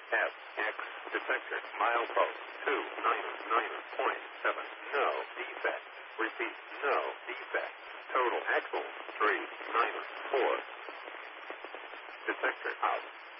FX detector. Milepost 299.7. No defect. Repeat, no defect. Total axle 394. Detector out.